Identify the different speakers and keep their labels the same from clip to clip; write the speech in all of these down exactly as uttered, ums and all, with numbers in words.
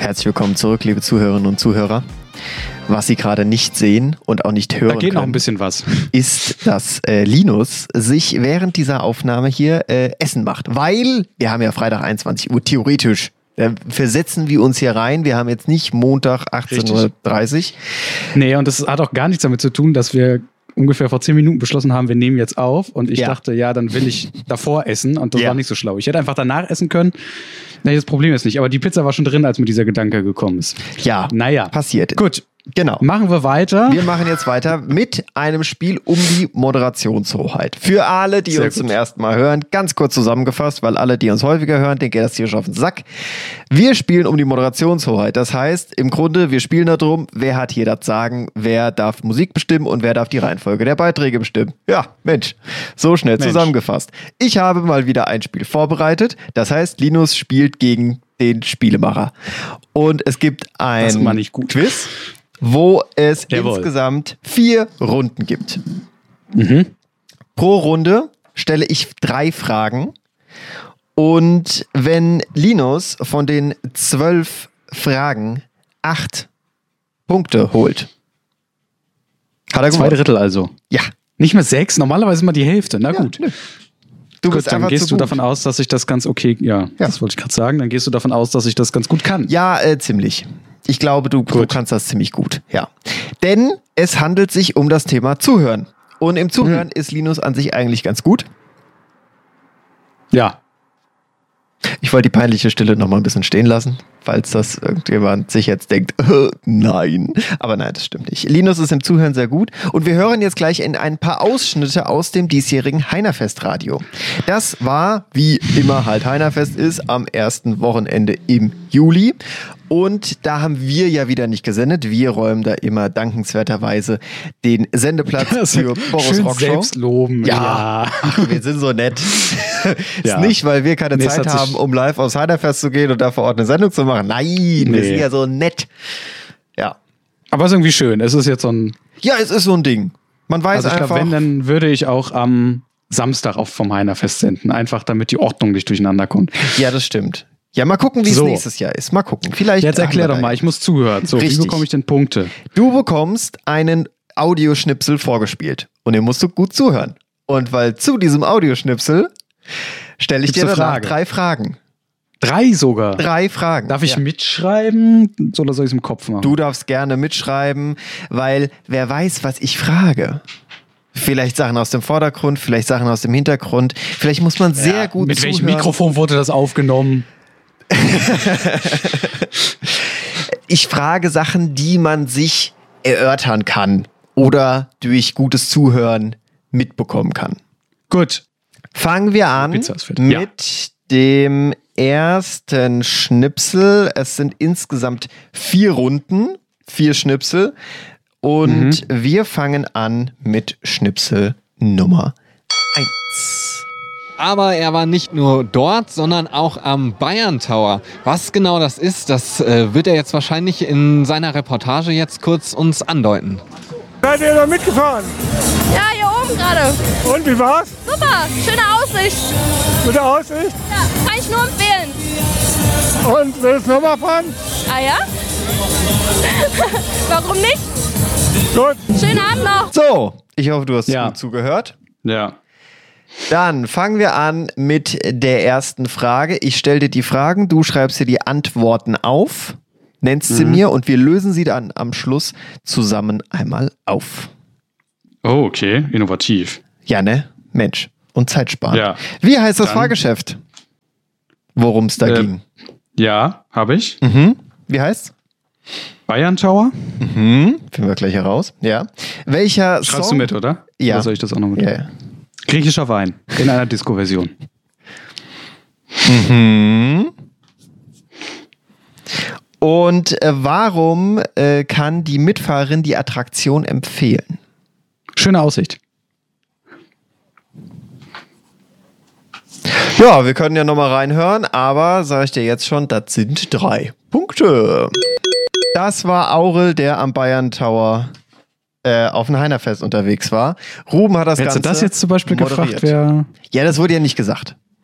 Speaker 1: Herzlich willkommen zurück, liebe Zuhörerinnen und Zuhörer. Was Sie gerade nicht sehen und auch nicht hören
Speaker 2: Da geht
Speaker 1: können,
Speaker 2: noch ein bisschen was.
Speaker 1: ist, dass äh, Linus sich während dieser Aufnahme hier äh, Essen macht. Weil wir haben ja Freitag einundzwanzig Uhr, theoretisch. Da versetzen wir uns hier rein. Wir haben jetzt nicht Montag achtzehn Uhr dreißig.
Speaker 2: Nee, und das hat auch gar nichts damit zu tun, dass wir ungefähr vor zehn Minuten beschlossen haben, wir nehmen jetzt auf. Und ich
Speaker 1: Ja.
Speaker 2: dachte, ja, dann will ich davor essen. Und das
Speaker 1: Ja.
Speaker 2: war nicht so schlau. Ich hätte einfach danach essen können. Nee, das Problem ist nicht. Aber die Pizza war schon drin, als mir dieser Gedanke gekommen ist.
Speaker 1: Ja,
Speaker 2: Naja.
Speaker 1: passiert.
Speaker 2: Gut.
Speaker 1: Genau.
Speaker 2: Machen wir weiter.
Speaker 1: Wir machen jetzt weiter mit einem Spiel um die Moderationshoheit. Für alle, die
Speaker 2: Sehr
Speaker 1: uns
Speaker 2: gut.
Speaker 1: zum ersten Mal hören, ganz kurz zusammengefasst, weil alle, die uns häufiger hören, denen geht das hier schon auf den Sack. Wir spielen um die Moderationshoheit. Das heißt, im Grunde, wir spielen darum, wer hat hier das Sagen, wer darf Musik bestimmen und wer darf die Reihenfolge der Beiträge bestimmen. Ja, Mensch, so schnell
Speaker 2: Mensch.
Speaker 1: zusammengefasst. Ich habe mal wieder ein Spiel vorbereitet. Das heißt, Linus spielt gegen den Spielemacher. Und es gibt ein
Speaker 2: Das ist mal nicht gut.
Speaker 1: Quiz, wo es
Speaker 2: Jawohl.
Speaker 1: insgesamt vier Runden gibt.
Speaker 2: Mhm.
Speaker 1: Pro Runde stelle ich drei Fragen. Und wenn Linus von den zwölf Fragen acht Punkte holt, hat er
Speaker 2: Zwei
Speaker 1: gewonnen.
Speaker 2: Drittel also.
Speaker 1: Ja.
Speaker 2: Nicht mehr sechs, normalerweise immer die Hälfte. Na
Speaker 1: Ja,
Speaker 2: gut.
Speaker 1: nö. Du
Speaker 2: Gut,
Speaker 1: bist
Speaker 2: dann
Speaker 1: einfach
Speaker 2: gehst
Speaker 1: zu
Speaker 2: du
Speaker 1: gut.
Speaker 2: davon aus, dass ich das ganz okay, ja,
Speaker 1: Ja.
Speaker 2: das wollte ich gerade sagen, dann gehst du davon aus, dass ich das ganz gut kann.
Speaker 1: Ja, äh, ziemlich. Ich glaube, du, du
Speaker 2: Gut.
Speaker 1: kannst das ziemlich gut. Ja. Denn es handelt sich um das Thema Zuhören. Und im Zuhören
Speaker 2: Mhm.
Speaker 1: ist Linus an sich eigentlich ganz gut.
Speaker 2: Ja.
Speaker 1: Ich wollte die peinliche Stille noch mal ein bisschen stehen lassen, falls das irgendjemand sich jetzt denkt, äh, nein. Aber nein, das stimmt nicht. Linus ist im Zuhören sehr gut. Und wir hören jetzt gleich in ein paar Ausschnitte aus dem diesjährigen Heinerfest-Radio. Das war, wie immer halt Heinerfest ist, am ersten Wochenende im Juli. Und da haben wir ja wieder nicht gesendet. Wir räumen da immer dankenswerterweise den Sendeplatz für Boris
Speaker 2: Schön
Speaker 1: Rockshow.
Speaker 2: selbst loben.
Speaker 1: Ja, ach, wir sind so nett.
Speaker 2: Ja.
Speaker 1: Ist nicht, weil wir keine
Speaker 2: Nee, es
Speaker 1: Zeit
Speaker 2: hat sich-
Speaker 1: haben, um live aufs Heinerfest zu gehen und da vor Ort eine Sendung zu machen. Nein, wir
Speaker 2: Nee.
Speaker 1: sind ja so nett. Ja.
Speaker 2: Aber es ist irgendwie schön. Es ist jetzt so ein.
Speaker 1: Ja, es ist so ein Ding. Man weiß
Speaker 2: Also ich
Speaker 1: einfach.
Speaker 2: glaube, wenn, dann würde ich auch am Samstag auf vom Heinerfest senden. Einfach damit die Ordnung nicht durcheinander kommt.
Speaker 1: Ja, das stimmt. Ja, mal gucken, wie es
Speaker 2: So.
Speaker 1: nächstes Jahr ist. Mal gucken. Vielleicht.
Speaker 2: Jetzt erklär
Speaker 1: haben wir
Speaker 2: doch
Speaker 1: da-
Speaker 2: mal, ich muss zuhören. So,
Speaker 1: Richtig.
Speaker 2: wie bekomme ich denn Punkte?
Speaker 1: Du bekommst einen Audioschnipsel vorgespielt. Und den musst du gut zuhören. Und weil zu diesem Audioschnipsel stelle ich
Speaker 2: Gibt's
Speaker 1: dir
Speaker 2: eine
Speaker 1: danach
Speaker 2: Frage?
Speaker 1: drei Fragen.
Speaker 2: Drei sogar.
Speaker 1: Drei Fragen.
Speaker 2: Darf ich
Speaker 1: Ja.
Speaker 2: mitschreiben oder soll ich es im Kopf machen?
Speaker 1: Du darfst gerne mitschreiben, weil wer weiß, was ich frage. Vielleicht Sachen aus dem Vordergrund, vielleicht Sachen aus dem Hintergrund. Vielleicht muss man sehr
Speaker 2: Ja,
Speaker 1: gut
Speaker 2: Mit
Speaker 1: zuhören.
Speaker 2: welchem Mikrofon wurde das aufgenommen?
Speaker 1: Ich frage Sachen, die man sich erörtern kann oder durch gutes Zuhören mitbekommen kann.
Speaker 2: Gut.
Speaker 1: Fangen wir an
Speaker 2: Pizza ist fertig.
Speaker 1: mit dem ersten Schnipsel. Es sind insgesamt vier Runden, vier Schnipsel. Und wir fangen an mit Schnipsel Nummer eins.
Speaker 3: Aber er war nicht nur dort, sondern auch am Bayern Tower. Was genau das ist, das äh, wird er jetzt wahrscheinlich in seiner Reportage jetzt kurz uns andeuten.
Speaker 4: Seid ihr da mitgefahren?
Speaker 5: Ja, hier oben gerade.
Speaker 4: Und wie war's?
Speaker 5: Super, schöne Aussicht.
Speaker 4: Mit der Aussicht?
Speaker 5: Ja, kann ich nur empfehlen.
Speaker 4: Und willst du nochmal fahren?
Speaker 5: Ah ja? Warum nicht?
Speaker 4: Gut.
Speaker 5: Schönen Abend noch.
Speaker 1: So, ich hoffe, du hast
Speaker 2: Ja.
Speaker 1: gut zugehört.
Speaker 2: Ja.
Speaker 1: Dann fangen wir an mit der ersten Frage. Ich stelle dir die Fragen, du schreibst dir die Antworten auf, nennst sie mir und wir lösen sie dann am Schluss zusammen einmal auf.
Speaker 2: Oh, okay. Innovativ.
Speaker 1: Ja, ne? Mensch. Und Zeit sparen.
Speaker 2: Ja.
Speaker 1: Wie heißt das
Speaker 2: Dann-
Speaker 1: Fahrgeschäft? Worum es da
Speaker 2: Äh,
Speaker 1: ging.
Speaker 2: Ja, habe ich.
Speaker 1: Mhm. Wie heißt's?
Speaker 2: Bayern Tower.
Speaker 1: Mhm. Finden wir gleich heraus. Ja. Welcher
Speaker 2: Schreibst
Speaker 1: Song?
Speaker 2: du mit, oder?
Speaker 1: Ja.
Speaker 2: Oder soll ich das auch noch mit?
Speaker 1: Ja, ja.
Speaker 2: Griechischer Wein. In einer Disco-Version.
Speaker 1: Mhm. Und äh, warum äh, kann die Mitfahrerin die Attraktion empfehlen?
Speaker 2: Schöne Aussicht.
Speaker 1: Ja, wir können ja nochmal reinhören, aber sage ich dir jetzt schon, das sind drei Punkte. Das war Aurel, der am Bayern Tower äh, auf dem Heinerfest unterwegs war. Ruben hat das
Speaker 2: Hättest du
Speaker 1: Ganze
Speaker 2: das jetzt zum Beispiel
Speaker 1: moderiert.
Speaker 2: gefragt, wer.
Speaker 1: Ja, das wurde ja nicht gesagt.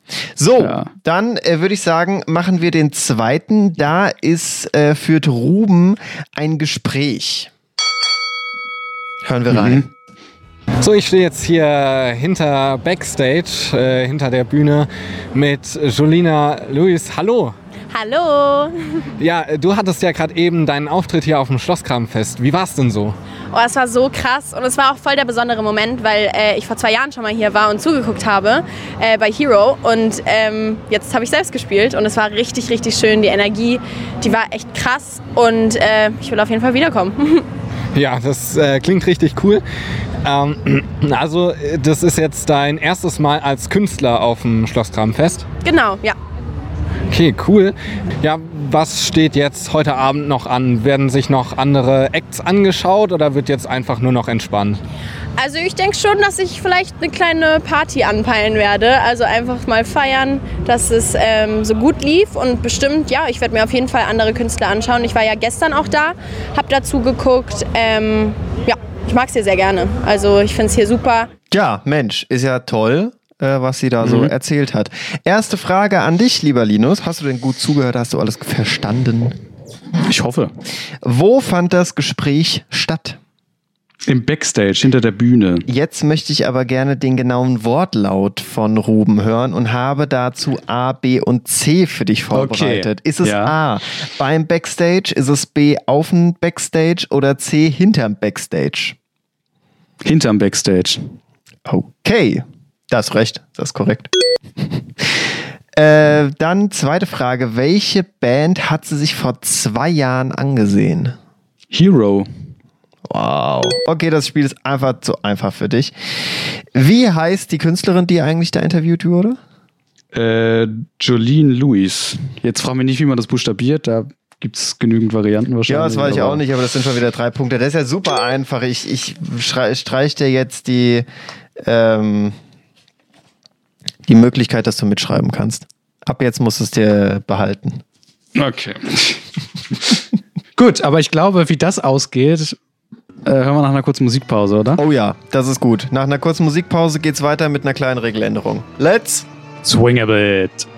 Speaker 1: So,
Speaker 2: Ja.
Speaker 1: dann äh, würde ich sagen, machen wir den zweiten. Da ist, äh, führt Ruben ein Gespräch. Hören wir rein.
Speaker 2: Mhm.
Speaker 3: So, ich stehe jetzt hier hinter Backstage, äh, hinter der Bühne mit Jolina Lewis. Hallo.
Speaker 5: Hallo.
Speaker 3: Ja, äh, du hattest ja gerade eben deinen Auftritt hier auf dem Schlosskramfest. Wie war's denn so?
Speaker 5: Oh, es war so krass und es war auch voll der besondere Moment, weil äh, ich vor zwei Jahren schon mal hier war und zugeguckt habe äh, bei Hero und ähm, jetzt habe ich selbst gespielt und es war richtig, richtig schön. Die Energie, die war echt krass und äh, ich will auf jeden Fall wiederkommen.
Speaker 3: Ja, das äh, klingt richtig cool. Ähm, also, äh, das ist jetzt dein erstes Mal als Künstler auf dem Schlosskramfest.
Speaker 5: Genau, ja.
Speaker 3: Okay, cool. Ja, was steht jetzt heute Abend noch an? Werden sich noch andere Acts angeschaut oder wird jetzt einfach nur noch entspannt?
Speaker 5: Also ich denke schon, dass ich vielleicht eine kleine Party anpeilen werde. Also einfach mal feiern, dass es ähm, so gut lief. Und bestimmt, ja, ich werde mir auf jeden Fall andere Künstler anschauen. Ich war ja gestern auch da, habe dazu geguckt. Ähm, ja, ich mag es hier sehr gerne. Also ich finde es hier super.
Speaker 1: Ja, Mensch, ist ja toll, äh, was sie da so
Speaker 2: Mhm.
Speaker 1: erzählt hat. Erste Frage an dich, lieber Linus. Hast du denn gut zugehört? Hast du alles verstanden?
Speaker 2: Ich hoffe.
Speaker 1: Wo fand das Gespräch statt?
Speaker 2: Im Backstage, hinter der Bühne.
Speaker 1: Jetzt möchte ich aber gerne den genauen Wortlaut von Ruben hören und habe dazu A, B und C für dich vorbereitet.
Speaker 2: Okay.
Speaker 1: Ist es
Speaker 2: Ja.
Speaker 1: A, beim Backstage, ist es B, auf dem Backstage oder C, hinterm Backstage?
Speaker 2: Hinterm Backstage.
Speaker 1: Okay, das ist recht, das ist korrekt. äh, dann zweite Frage, welche Band hat sie sich vor zwei Jahren angesehen?
Speaker 2: Hero.
Speaker 1: Wow. Okay, das Spiel ist einfach zu einfach für dich. Wie heißt die Künstlerin, die eigentlich da interviewt wurde?
Speaker 2: Äh, Jolene Lewis. Jetzt frag mich nicht, wie man das buchstabiert. Da gibt es genügend Varianten wahrscheinlich.
Speaker 1: Ja, das weiß ich
Speaker 2: aber-
Speaker 1: auch nicht, aber das sind schon wieder drei Punkte. Das ist ja super einfach. Ich, ich schrei- streich dir jetzt die, ähm, die Möglichkeit, dass du mitschreiben kannst. Ab jetzt musst du es dir behalten.
Speaker 2: Okay. Gut, aber ich glaube, wie das ausgeht, äh, hören wir nach einer kurzen Musikpause, oder?
Speaker 1: Oh ja, das ist gut. Nach einer kurzen Musikpause geht's weiter mit einer kleinen Regeländerung. Let's
Speaker 2: Swing a bit.